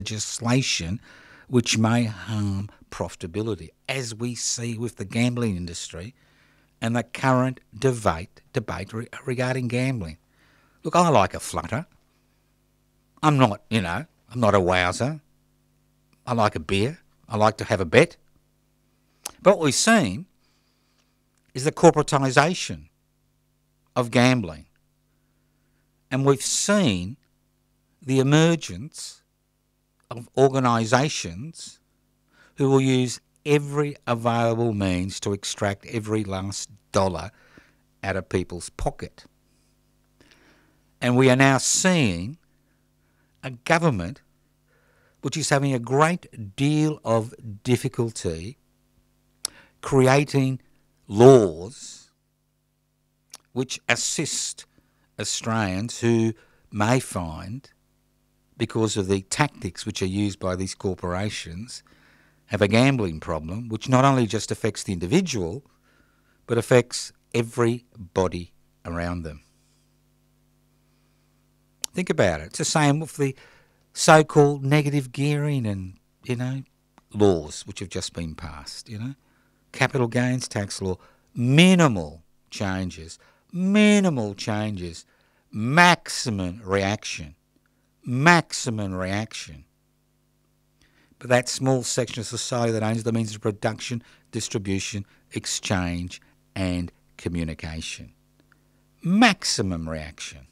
legislation which may harm profitability, as we see with the gambling industry and the current debate regarding gambling. Look, I like a flutter. I'm not, I'm not a wowser. I like a beer. I like to have a bet. But what we've seen is the corporatisation of gambling. And we've seen the emergence of organisations who will use every available means to extract every last dollar out of people's pocket. And we are now seeing a government which is having a great deal of difficulty creating laws which assist Australians who may find, because of the tactics which are used by these corporations, have a gambling problem which not only just affects the individual but affects everybody around them. Think about it. It's the same with the so-called negative gearing and, laws which have just been passed, Capital gains tax law, minimal changes, maximum reaction. But that small section of society that owns the means of production, distribution, exchange and communication. Maximum reaction.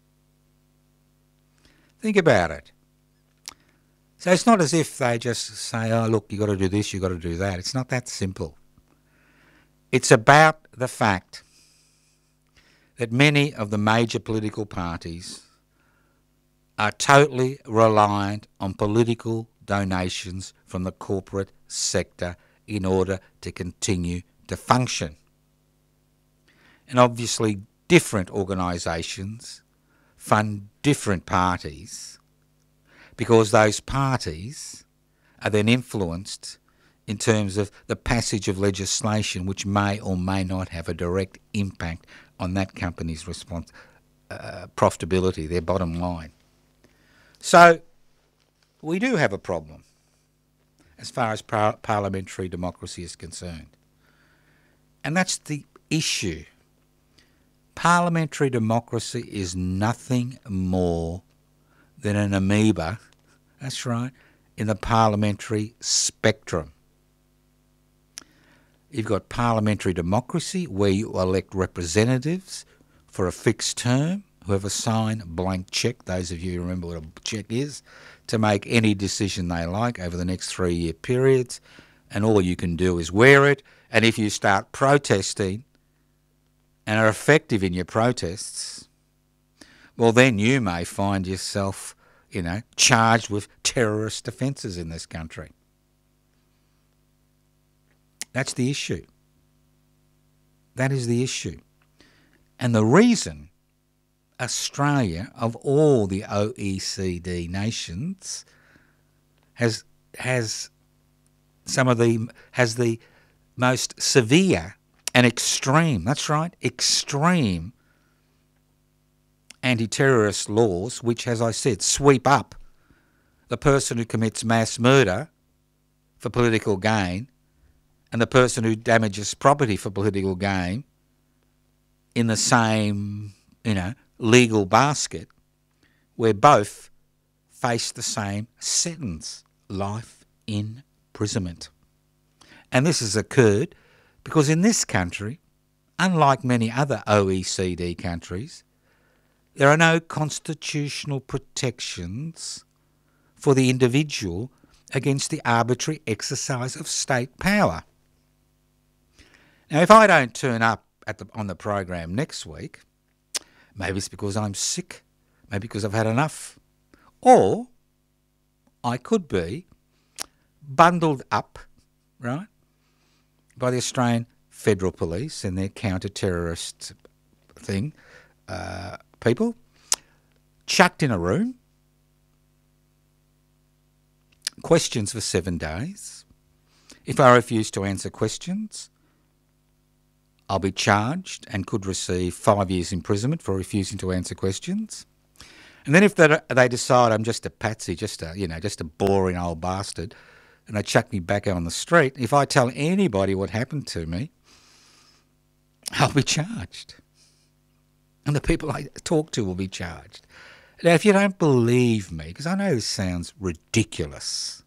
Think about it. So it's not as if they just say, oh, look, you've got to do this, you've got to do that. It's not that simple. It's about the fact that many of the major political parties are totally reliant on political donations from the corporate sector in order to continue to function. And obviously different organisations fund different parties because those parties are then influenced in terms of the passage of legislation which may or may not have a direct impact on that company's profitability, their bottom line. So we do have a problem as far as parliamentary democracy is concerned. And that's the issue. Parliamentary democracy is nothing more than an amoeba, that's right, in the parliamentary spectrum. You've got parliamentary democracy where you elect representatives for a fixed term who have a signed blank cheque, those of you who remember what a cheque is, to make any decision they like over the next 3-year periods, and all you can do is wear it. And if you start protesting and are effective in your protests, well, then you may find yourself, charged with terrorist offences in this country. That's the issue. That is the issue. And the reason Australia, of all the OECD nations, has the most severe and extreme, that's right, extreme anti-terrorist laws, which, as I said, sweep up the person who commits mass murder for political gain and the person who damages property for political gain in the same, legal basket, where both face the same sentence, life imprisonment. And this has occurred because in this country, unlike many other OECD countries, there are no constitutional protections for the individual against the arbitrary exercise of state power. Now, if I don't turn up on the program next week, maybe it's because I'm sick, maybe because I've had enough, or I could be bundled up, right, by the Australian Federal Police and their counter-terrorist people, chucked in a room, questions for 7 days. If I refuse to answer questions, I'll be charged and could receive 5 years imprisonment for refusing to answer questions. And then if they decide I'm just a patsy, just a boring old bastard, and they chuck me back on the street, if I tell anybody what happened to me, I'll be charged. And the people I talk to will be charged. Now, if you don't believe me, because I know this sounds ridiculous.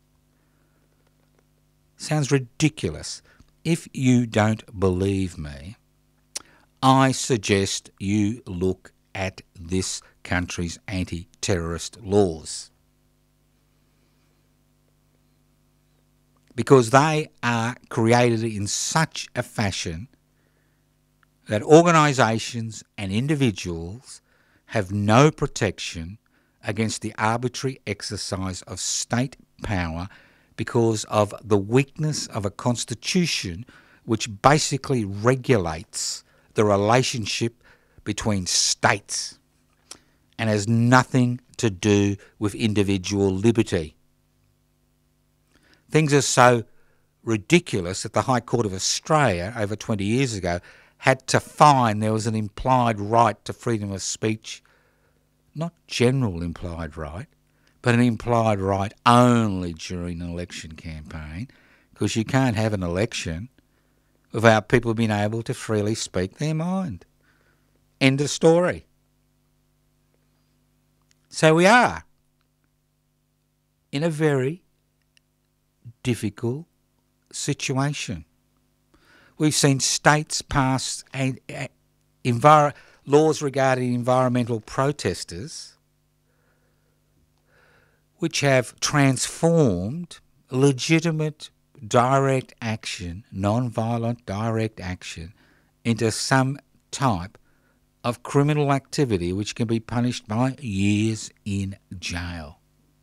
If you don't believe me, I suggest you look at this country's anti-terrorist laws. Because they are created in such a fashion that organisations and individuals have no protection against the arbitrary exercise of state power because of the weakness of a constitution which basically regulates the relationship between states and has nothing to do with individual liberty. Things are so ridiculous that the High Court of Australia over 20 years ago had to find there was an implied right to freedom of speech, not general implied right, but an implied right only during an election campaign, because you can't have an election without people being able to freely speak their mind. End of story. So we are in a very difficult situation. We've seen states pass laws regarding environmental protesters which have transformed legitimate direct action, non-violent direct action, into some type of criminal activity which can be punished by years in jail.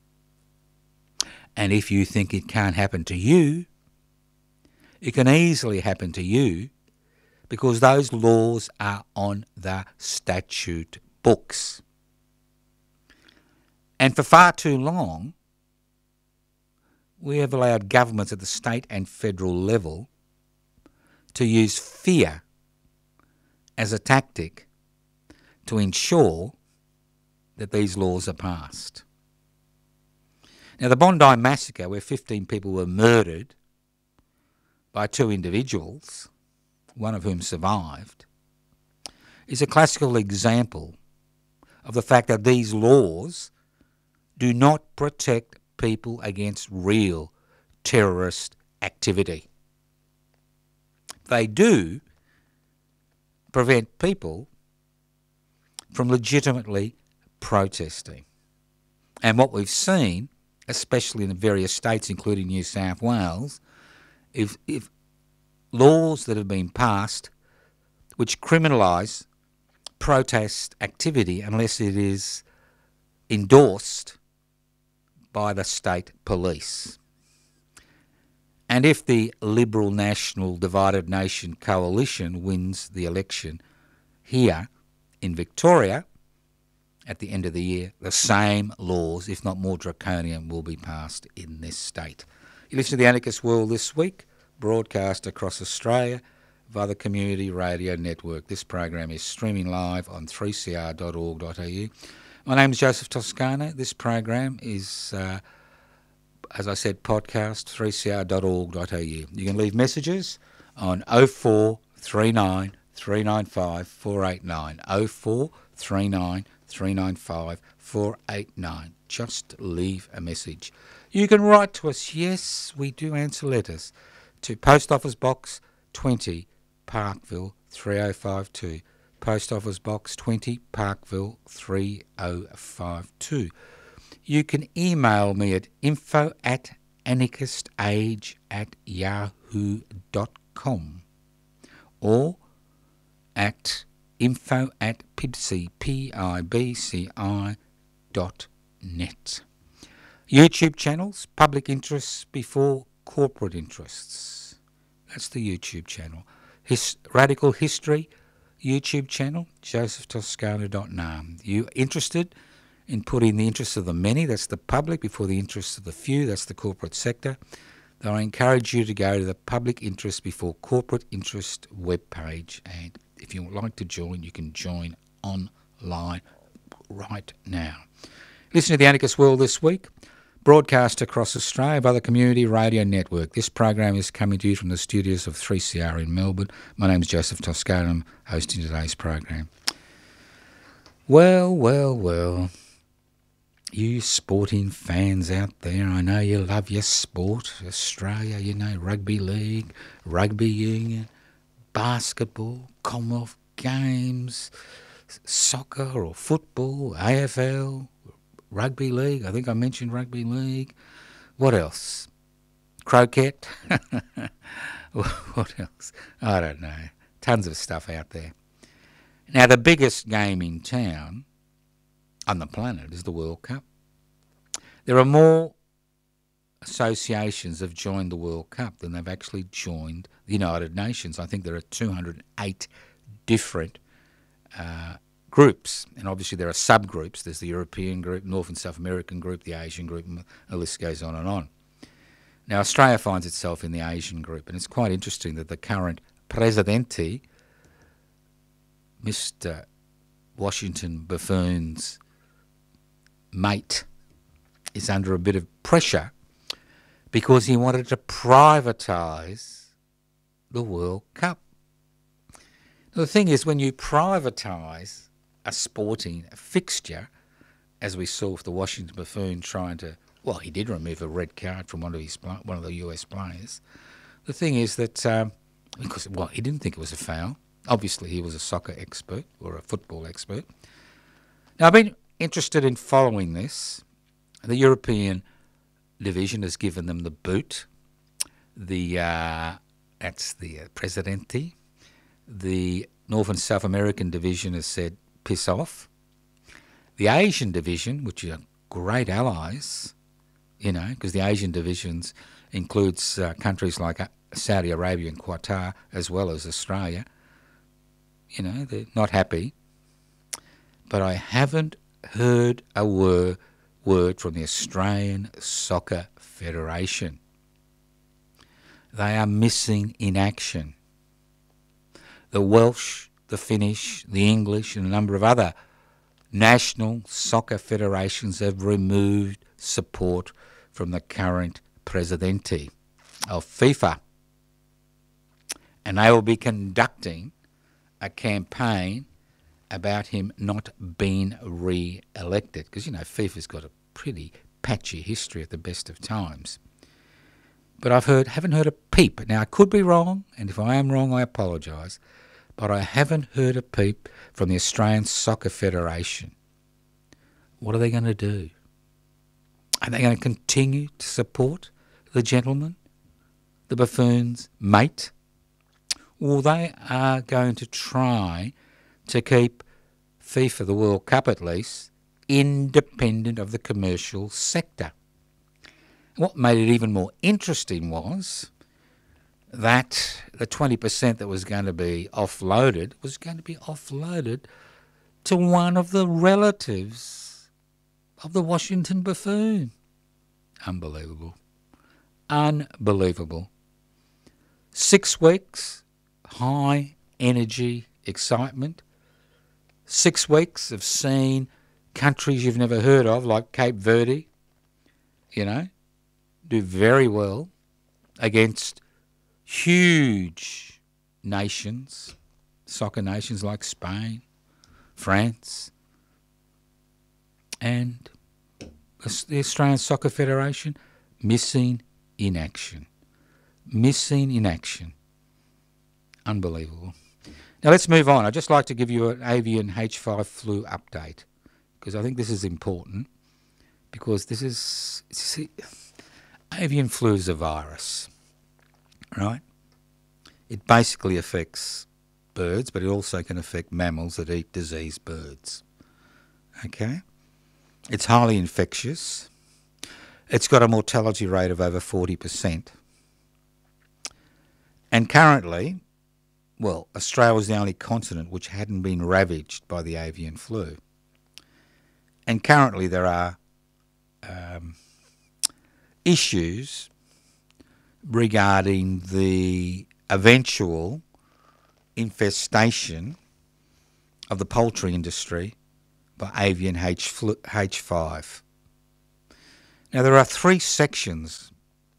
And if you think it can't happen to you, it can easily happen to you because those laws are on the statute books. And for far too long, we have allowed governments at the state and federal level to use fear as a tactic to ensure that these laws are passed. Now, the Bondi Massacre, where 15 people were murdered by two individuals, one of whom survived, is a classical example of the fact that these laws do not protect people against real terrorist activity. They do prevent people from legitimately protesting. And what we've seen, especially in the various states, including New South Wales, if laws that have been passed which criminalise protest activity unless it is endorsed by the state police. And if the Liberal National Divided Nation coalition wins the election here in Victoria at the end of the year, the same laws, if not more draconian, will be passed in this state. You listen to The Anarchist World This Week, broadcast across Australia via the Community Radio Network. This program is streaming live on 3cr.org.au. My name is Joseph Toscano. This program is, as I said, podcast 3cr.org.au. You can leave messages on 0439 395 489, 0439 395 489. Just leave a message. You can write to us. Yes, we do answer letters to Post Office Box 20, Parkville 3052. Post Office Box 20, Parkville 3052. You can email me at info@anarchistage@yahoo.com or at info@pibci, PIBCI.net. YouTube channels, public interests before corporate interests. That's the YouTube channel. Radical History YouTube channel, josephtoscano.nam. You interested in putting the interests of the many, that's the public, before the interests of the few, that's the corporate sector, then I encourage you to go to the Public Interest Before Corporate Interest webpage, and if you would like to join, you can join online right now. Listen to the Anarchist World this week, broadcast across Australia by the Community Radio Network. This program is coming to you from the studios of 3CR in Melbourne. My name is Joseph Toscano. I'm hosting today's program. Well, you sporting fans out there, I know you love your sport. Australia, you know, rugby league, rugby union, basketball, Commonwealth Games, soccer or football, AFL, rugby league. I think I mentioned rugby league. What else? Croquet? What else? I don't know. Tons of stuff out there. Now, the biggest game in town on the planet is the World Cup. There are more associations have joined the World Cup than they've actually joined the United Nations. I think there are 208 different groups, and obviously there are subgroups. There's the European group, North and South American group, the Asian group, and the list goes on and on. Now, Australia finds itself in the Asian group, and it's quite interesting that the current Presidente, Mr. Washington Buffoon's mate, is under a bit of pressure because he wanted to privatise the World Cup. Now, the thing is, when you privatise a sporting fixture, as we saw with the Washington Buffoon trying to, well, he did remove a red card from one of the US players. The thing is that because, well, he didn't think it was a foul. Obviously, he was a soccer expert or a football expert. Now, I've been interested in following this. The European division has given them the boot. That's the Presidente. The North and South American division has said, piss off. The Asian division, which are great allies, you know, because the Asian divisions includes countries like Saudi Arabia and Qatar, as well as Australia. You know, they're not happy. But I haven't heard a word from the Australian Soccer Federation. They are missing in action. The Welsh, the Finnish, the English, and a number of other national soccer federations have removed support from the current Presidente of FIFA. And they will be conducting a campaign about him not being re-elected. Because, you know, FIFA's got a pretty patchy history at the best of times. But haven't heard a peep. Now, I could be wrong, and if I am wrong, I apologise. But I haven't heard a peep from the Australian Soccer Federation. What are they going to do? Are they going to continue to support the gentleman, the Buffoon's mate? Or they are going to try to keep FIFA, the World Cup at least, independent of the commercial sector. What made it even more interesting was that the 20% that was going to be offloaded to one of the relatives of the Washington Buffoon. Unbelievable. 6 weeks, high energy excitement. 6 weeks of seeing countries you've never heard of, like Cape Verde, you know, do very well against huge nations, soccer nations like Spain, France, and the Australian Soccer Federation missing in action. Unbelievable. Now let's move on. I'd just like to give you an avian H5 flu update because I think this is important because avian flu is a virus, right? It basically affects birds, but it also can affect mammals that eat diseased birds. Okay? It's highly infectious. It's got a mortality rate of over 40%. And currently, well, Australia was the only continent which hadn't been ravaged by the avian flu. And currently there are issues regarding the eventual infestation of the poultry industry by avian H5. Now, there are three sections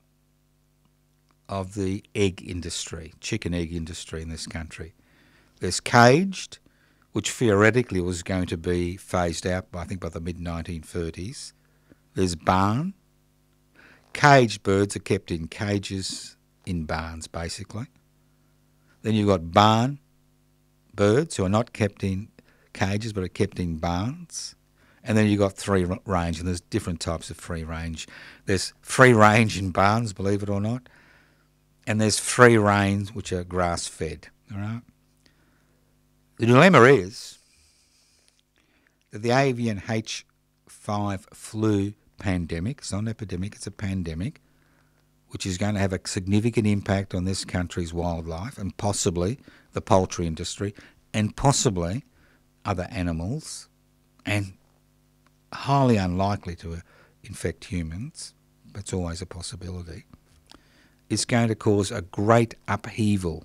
of the egg industry, chicken egg industry in this country. There's caged, which theoretically was going to be phased out, by the mid-1930s. There's barn. Caged birds are kept in cages in barns, basically. Then you've got barn birds who are not kept in cages but are kept in barns. And then you've got free range, and there's different types of free range. There's free range in barns, believe it or not, and there's free range which are grass-fed. All right. The dilemma is that the avian H5 flu pandemic, it's not an epidemic, it's a pandemic, which is going to have a significant impact on this country's wildlife and possibly the poultry industry and possibly other animals, and highly unlikely to infect humans, but it's always a possibility, is going to cause a great upheaval.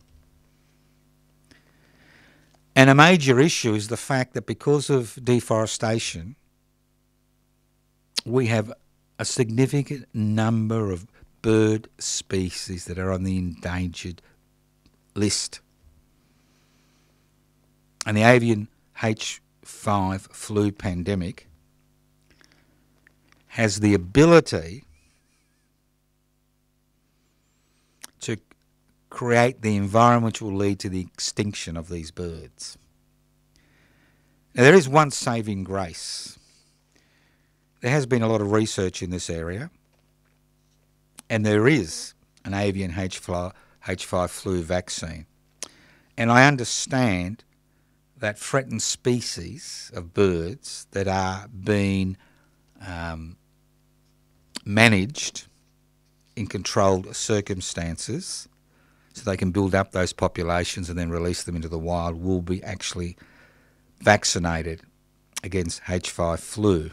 And a major issue is the fact that because of deforestation, we have a significant number of bird species that are on the endangered list. And the avian H5 flu pandemic has the ability to create the environment which will lead to the extinction of these birds. Now, there is one saving grace. There has been a lot of research in this area, and there is an avian H5 flu vaccine. And I understand that threatened species of birds that are being managed in controlled circumstances so they can build up those populations and then release them into the wild will be actually vaccinated against H5 flu.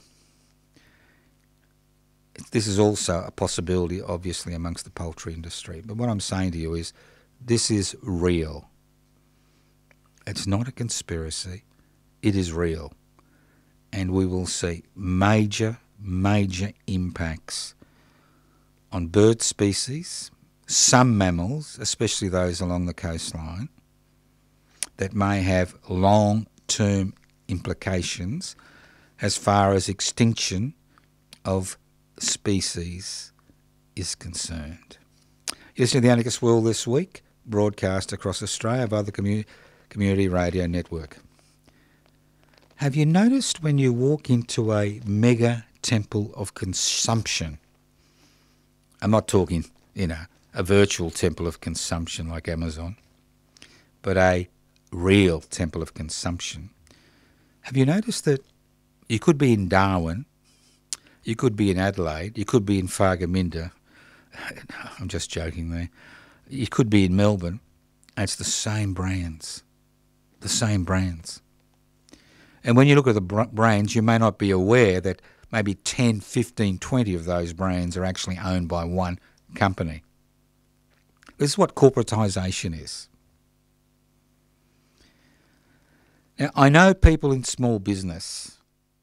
This is also a possibility, obviously, amongst the poultry industry. But what I'm saying to you is this is real. It's not a conspiracy. It is real. And we will see major impacts on bird species, some mammals, especially those along the coastline, that may have long-term implications as far as extinction of species is concerned. You're listening to the Anarchist World This Week, broadcast across Australia by the Community Radio Network. Have you noticed when you walk into a mega temple of consumption, I'm not talking, a virtual temple of consumption like Amazon, but a real temple of consumption, have you noticed that you could be in Darwin, you could be in Adelaide, you could be in Thargomindah, I'm just joking there, you could be in Melbourne, and it's the same brands. And when you look at the brands, you may not be aware that maybe 10, 15, 20 of those brands are actually owned by one company. This is what corporatisation is. Now, I know people in small business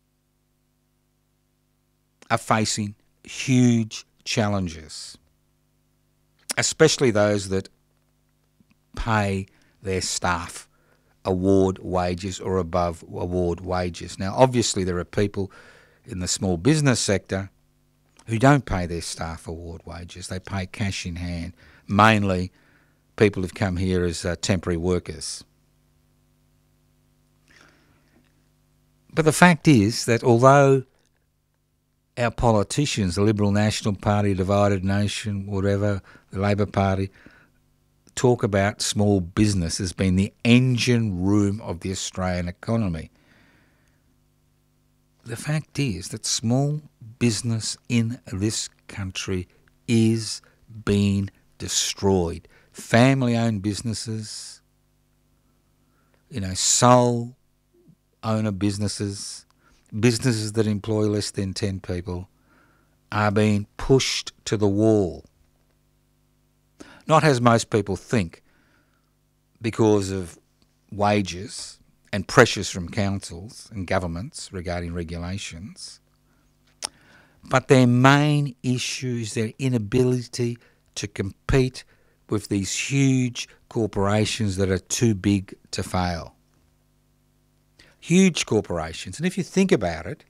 are facing huge challenges, especially those that pay their staff award wages or above award wages. Now, obviously, there are people in the small business sector who don't pay their staff award wages. They pay cash in hand, mainly people who've come here as temporary workers. But the fact is that although our politicians, the Liberal National Party, Divided Nation, whatever, the Labor Party, talk about small business as being the engine room of the Australian economy, the fact is that small business in this country is being destroyed. Family-owned businesses, sole owner businesses, businesses that employ less than 10 people are being pushed to the wall. Not as most people think, because of wages and pressures from councils and governments regarding regulations. But their main issue is their inability to compete with these huge corporations that are too big to fail. Huge corporations. And if you think about it,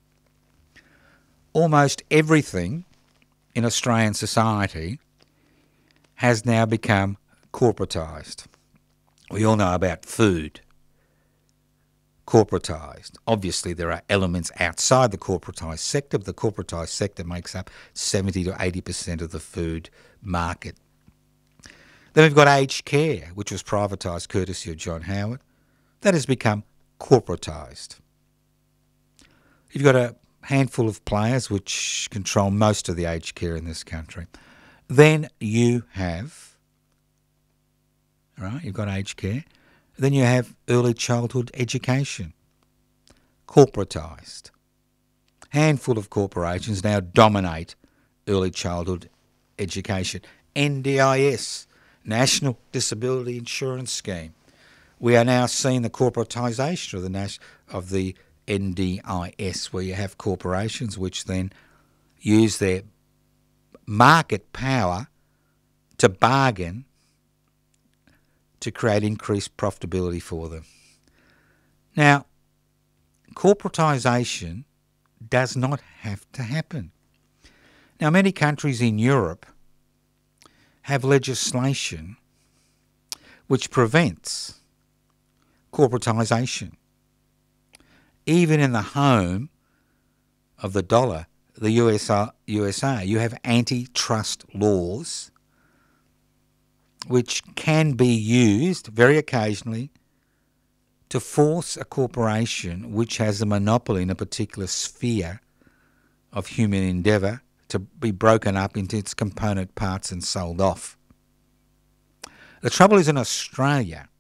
almost everything in Australian society has now become corporatised. We all know about food, corporatised. Obviously, there are elements outside the corporatised sector, but the corporatised sector makes up 70 to 80% of the food market. Then we've got aged care, which was privatised courtesy of John Howard. That has become corporatised. You've got a handful of players which control most of the aged care in this country. Then you have, right, you've got aged care. Then you have early childhood education, corporatised. Handful of corporations now dominate early childhood education. NDIS, National Disability Insurance Scheme. We are now seeing the corporatisation of the NDIS, where you have corporations which then use their market power to bargain to create increased profitability for them. Now, corporatisation does not have to happen. Now, many countries in Europe have legislation which prevents corporatisation. Even in the home of the dollar, the USA, you have antitrust laws which can be used very occasionally to force a corporation which has a monopoly in a particular sphere of human endeavour to be broken up into its component parts and sold off. The trouble is, in Australia,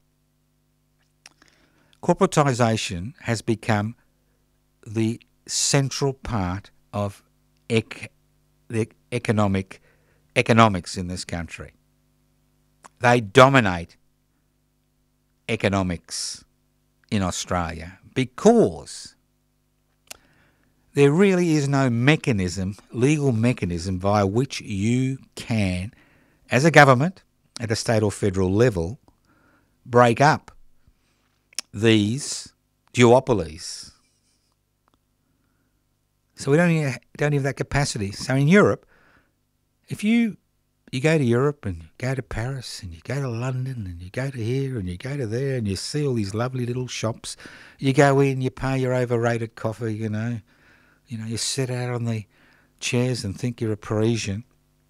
corporatisation has become the central part of the economics in this country. They dominate economics in Australia because there really is no mechanism, legal mechanism, via which you can, as a government at a state or federal level, break up these duopolies. So we don't have that capacity. So in Europe, if you go to Europe and you go to Paris and you go to London and you go to here and you go to there and you see all these lovely little shops, you go in, you pay your overrated coffee, you sit out on the chairs and think you're a Parisian.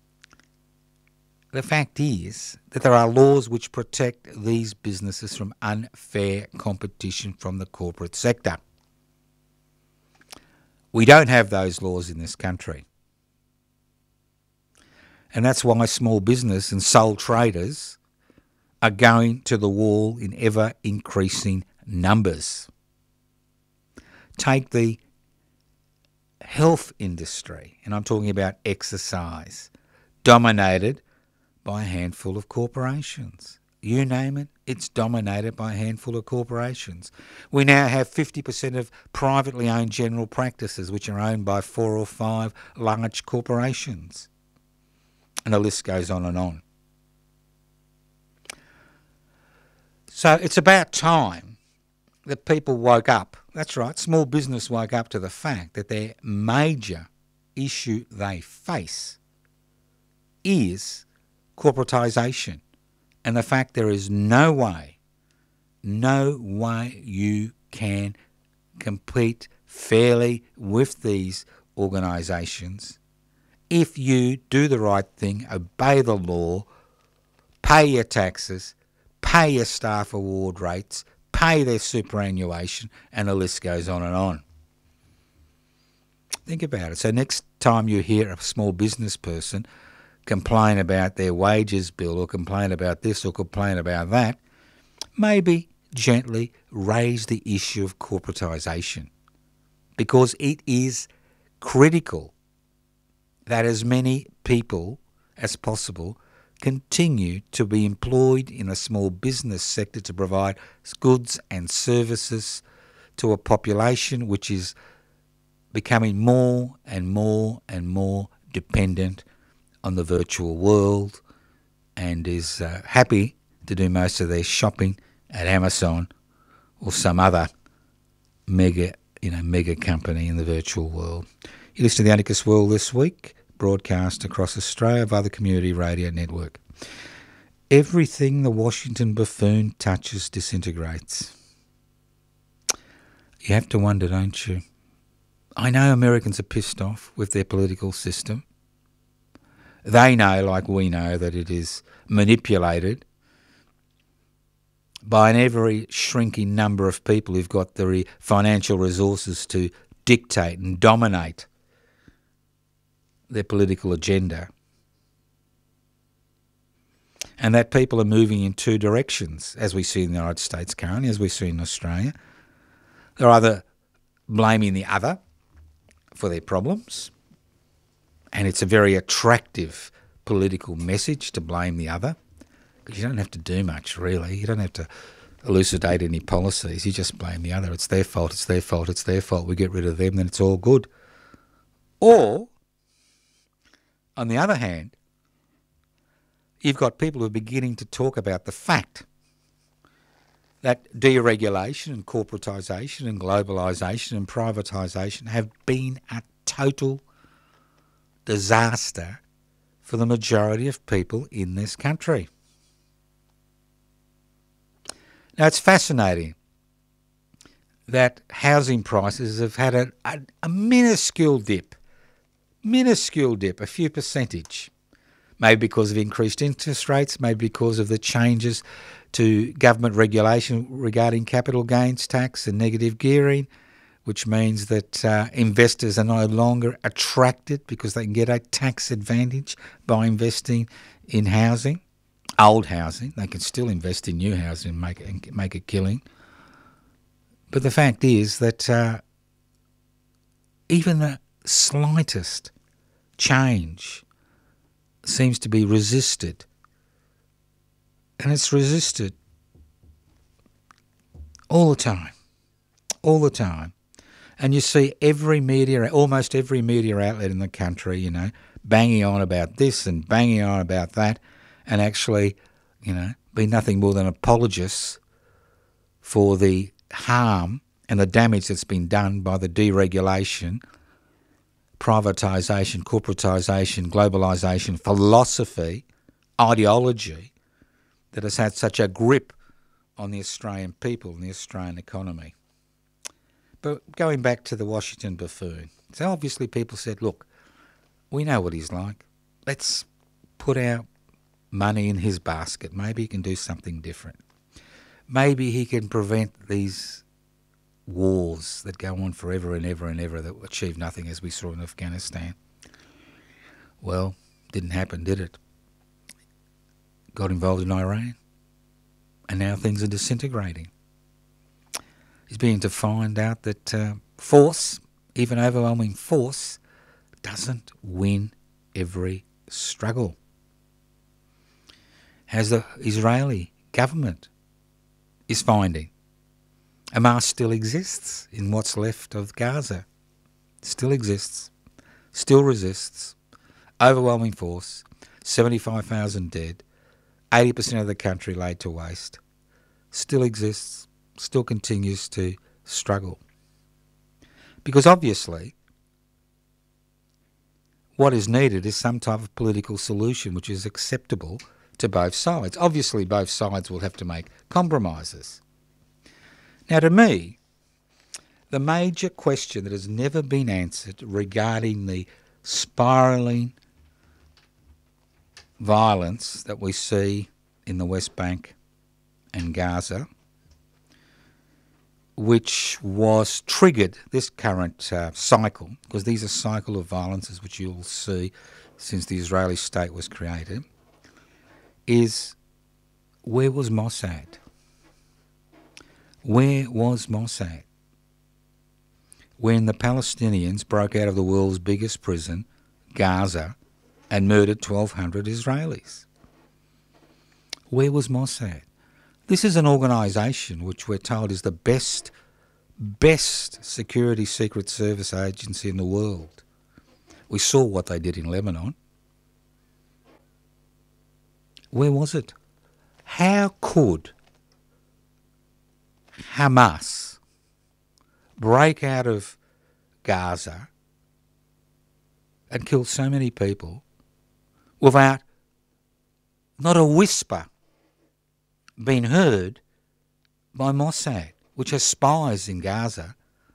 The fact is that there are laws which protect these businesses from unfair competition from the corporate sector. We don't have those laws in this country. And that's why small business and sole traders are going to the wall in ever-increasing numbers. Take the health industry, and I'm talking about exercise, dominated by a handful of corporations. You name it, it's dominated by a handful of corporations. We now have 50% of privately owned general practices which are owned by 4 or 5 large corporations. And the list goes on and on. So it's about time that people woke up. That's right, small business woke up to the fact that their major issue they face is corporatisation, and the fact there is no way you can compete fairly with these organisations if you do the right thing, obey the law, pay your taxes, pay your staff award rates, pay their superannuation, and the list goes on and on. Think about it. So next time you hear a small business person complain about their wages bill or complain about this or complain about that, maybe gently raise the issue of corporatisation, because it is critical that as many people as possible continue to be employed in the small business sector to provide goods and services to a population which is becoming more and more and more dependent on the virtual world and is happy to do most of their shopping at Amazon or some other mega company in the virtual world. You listen to the Anarchist World this week, broadcast across Australia via the Community Radio Network. Everything the Washington buffoon touches disintegrates. You have to wonder, don't you? I know Americans are pissed off with their political system. They know, like we know, that it is manipulated by an ever shrinking number of people who've got the financial resources to dictate and dominate their political agenda. And that people are moving in two directions, as we see in the United States currently, as we see in Australia. They're either blaming the other for their problems, and it's a very attractive political message to blame the other, because you don't have to do much, really. You don't have to elucidate any policies. You just blame the other. It's their fault, it's their fault, it's their fault. We get rid of them, then it's all good. Or, on the other hand, you've got people who are beginning to talk about the fact that deregulation and corporatisation and globalisation and privatisation have been a total disaster for the majority of people in this country. Now, it's fascinating that housing prices have had a minuscule dip, a few percentage. Maybe because of increased interest rates, maybe because of the changes to government regulation regarding capital gains tax and negative gearing, which means that investors are no longer attracted because they can get a tax advantage by investing in housing, old housing. They can still invest in new housing and make a killing. But the fact is that even the slightest change seems to be resisted. And it's resisted all the time. And you see almost every media outlet in the country, banging on about this and banging on about that, and actually, be nothing more than apologists for the harm and the damage that's been done by the deregulation, privatisation, corporatisation, globalisation, philosophy, ideology that has had such a grip on the Australian people and the Australian economy. But going back to the Washington buffoon, so obviously people said, look, we know what he's like. Let's put our money in his basket. Maybe he can do something different. Maybe he can prevent these wars that go on forever and ever and ever that achieve nothing, as we saw in Afghanistan. Well, didn't happen, did it? Got involved in Iran, and now things are disintegrating. He's beginning to find out that force, even overwhelming force, doesn't win every struggle. As the Israeli government is finding, Hamas still exists in what's left of Gaza. Still exists. Still resists. Overwhelming force. 75,000 dead. 80% of the country laid to waste. Still exists. Still continues to struggle. Because obviously, what is needed is some type of political solution which is acceptable to both sides. Obviously, both sides will have to make compromises. Now, to me, the major question that has never been answered regarding the spiralling violence that we see in the West Bank and Gaza, which was triggered, this current cycle, because these are cycle of violences which you'll see since the Israeli state was created, is where was Mossad? Where was Mossad when the Palestinians broke out of the world's biggest prison, Gaza, and murdered 1,200 Israelis? Where was Mossad? This is an organisation which we're told is the best security secret service agency in the world. We saw what they did in Lebanon. Where was it? How could Hamas break out of Gaza and kill so many people without not a whisper being heard by Mossad, which has spies in Gaza,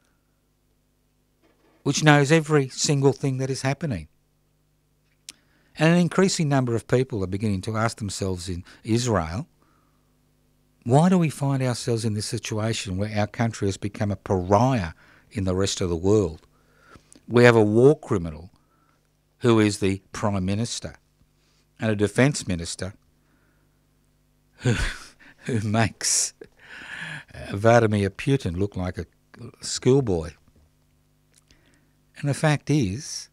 which knows every single thing that is happening? And an increasing number of people are beginning to ask themselves in Israel, why do we find ourselves in this situation where our country has become a pariah in the rest of the world? We have a war criminal who is the Prime Minister and a Defence Minister who makes Vladimir Putin look like a schoolboy. And the fact is,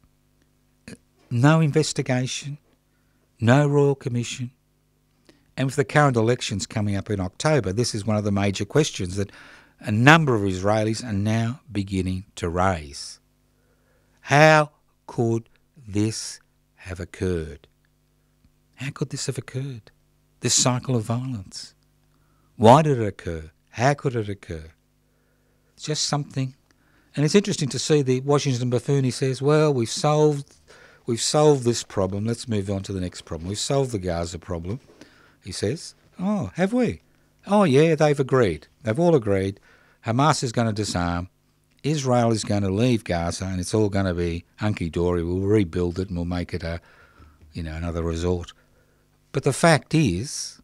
no investigation, no Royal Commission. And with the current elections coming up in October, this is one of the major questions that a number of Israelis are now beginning to raise. How could this have occurred? How could this have occurred? This cycle of violence. Why did it occur? How could it occur? It's just something. And it's interesting to see the Washington buffoon. He says, well, we've solved this problem. Let's move on to the next problem. We've solved the Gaza problem, he says. Oh, have we? Oh, yeah, they've agreed. They've all agreed. Hamas is going to disarm. Israel is going to leave Gaza, and it's all going to be hunky-dory. We'll rebuild it and we'll make it another resort. But the fact is,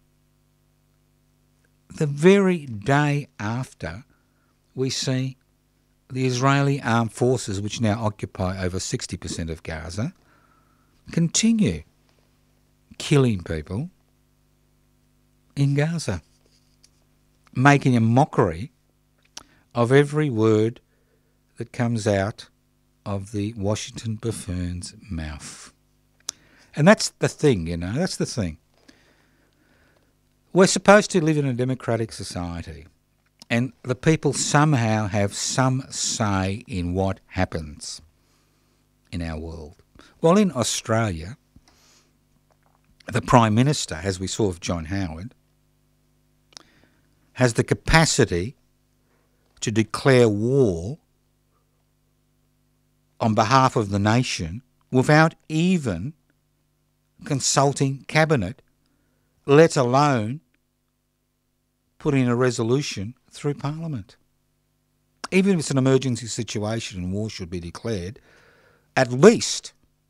the very day after, we see the Israeli armed forces, which now occupy over 60% of Gaza, continue killing people in Gaza, making a mockery of every word that comes out of the Washington buffoon's mouth. And that's the thing, that's the thing. We're supposed to live in a democratic society, and the people somehow have some say in what happens in our world. Well, in Australia, the Prime Minister, as we saw with John Howard, has the capacity to declare war on behalf of the nation without even consulting Cabinet, let alone putting a resolution through Parliament. Even if it's an emergency situation and war should be declared, at least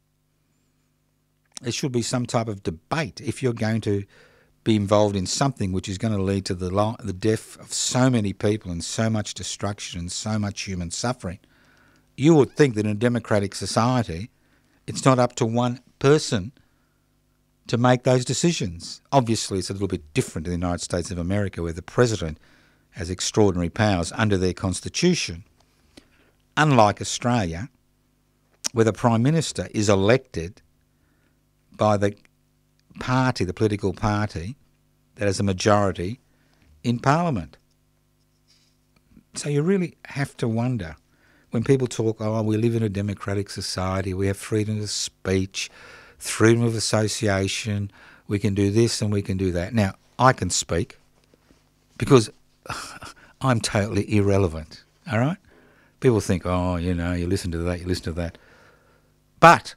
there should be some type of debate if you're going to be involved in something which is going to lead to the death of so many people and so much destruction and so much human suffering. You would think that in a democratic society, it's not up to one person to make those decisions. Obviously, it's a little bit different in the United States of America, where the president has extraordinary powers under their constitution. Unlike Australia, where the Prime Minister is elected by the party, the political party, that has a majority in Parliament. So you really have to wonder, when people talk, we live in a democratic society, we have freedom of speech, freedom of association, we can do this and we can do that. Now, I can speak because I'm totally irrelevant, all right? People think, you listen to that, you listen to that. But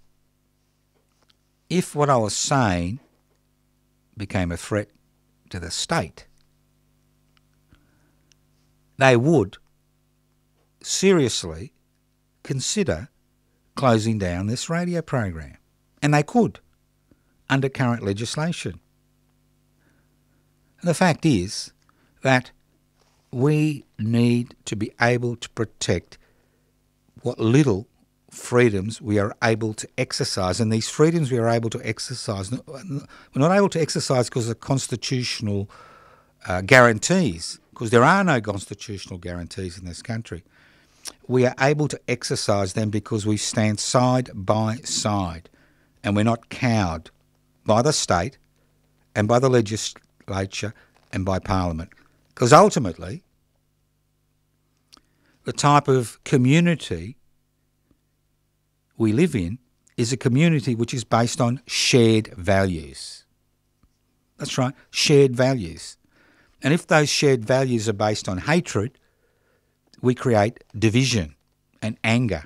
if what I was saying became a threat to the state, they would seriously consider closing down this radio program. And they could, under current legislation. And the fact is that we need to be able to protect what little freedoms we are able to exercise. And these freedoms we are able to exercise, we're not able to exercise because of constitutional guarantees, because there are no constitutional guarantees in this country. We are able to exercise them because we stand side by side and we're not cowed by the state and by the legislature and by Parliament. Because ultimately, the type of community we live in is a community which is based on shared values. That's right, shared values. And if those shared values are based on hatred, we create division and anger.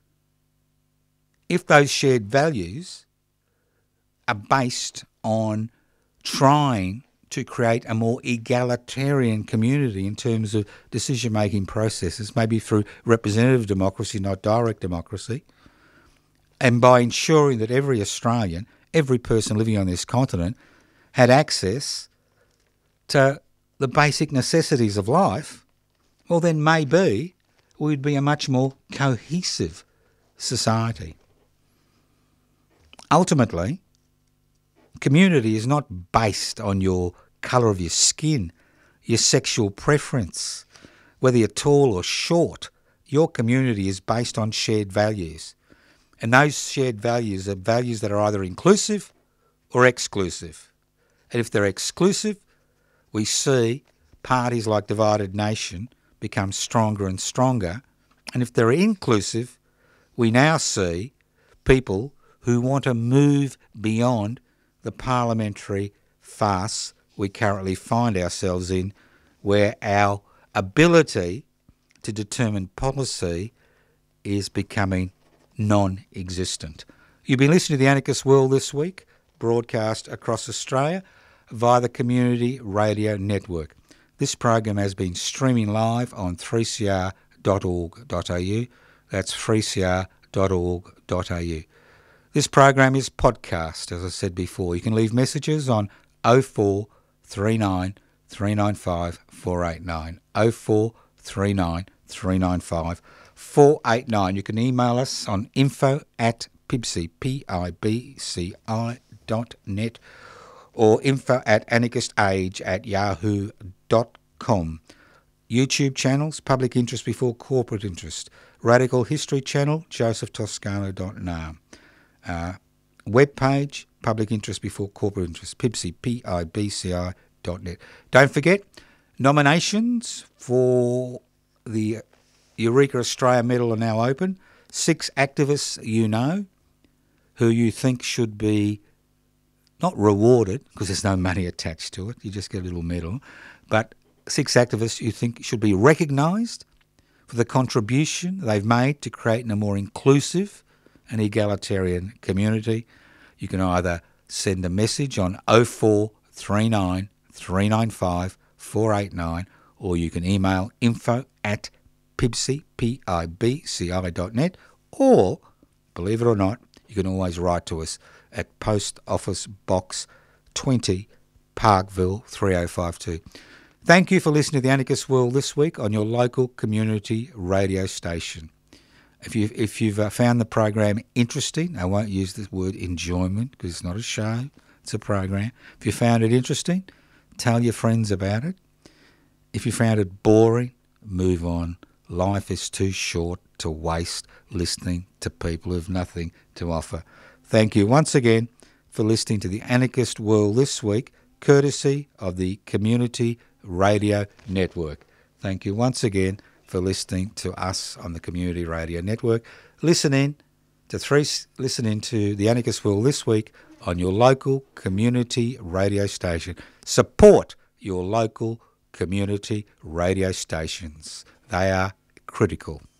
If those shared values are based on trying to create a more egalitarian community in terms of decision-making processes, maybe through representative democracy, not direct democracy, and by ensuring that every Australian, every person living on this continent, had access to the basic necessities of life, well then maybe we'd be a much more cohesive society. Ultimately, community is not based on your colour of your skin, your sexual preference, whether you're tall or short. Your community is based on shared values. And those shared values are values that are either inclusive or exclusive. And if they're exclusive, we see parties like Divided Nation become stronger and stronger. And if they're inclusive, we now see people who want to move beyond the parliamentary farce we currently find ourselves in, where our ability to determine policy is becoming non-existent. You've been listening to The Anarchist World this week, broadcast across Australia via the Community Radio Network. This program has been streaming live on 3cr.org.au. That's 3cr.org.au. This program is podcast, as I said before. You can leave messages on 0439 395 489. 0439 395 489. You can email us on info@pibci.net or info@anarchistage@yahoo.com. YouTube channels, Public Interest Before Corporate Interest. Radical History channel, josephtoscano.nam. Web page, Public Interest Before Corporate Interest, Pibci, pibci.net. Don't forget, nominations for the Eureka Australia Medal are now open. 6 activists you know who you think should be not rewarded, because there's no money attached to it, you just get a little medal, but 6 activists you think should be recognised for the contribution they've made to creating a more inclusive and egalitarian community. You can either send a message on 0439 395 489 or you can email info@pibci.net, or, believe it or not, you can always write to us at Post Office Box 20, Parkville 3052. Thank you for listening to The Anarchist World this week on your local community radio station. If you've found the program interesting, I won't use the word enjoyment because it's not a show, it's a program. If you found it interesting, tell your friends about it. If you found it boring, move on. Life is too short to waste listening to people who've nothing to offer. Thank you once again for listening to The Anarchist World this week, courtesy of the Community Radio Network. Thank you once again for listening to us on the Community Radio Network. Listening to The Anarchist World this week on your local community radio station. Support your local community radio stations. They are critical.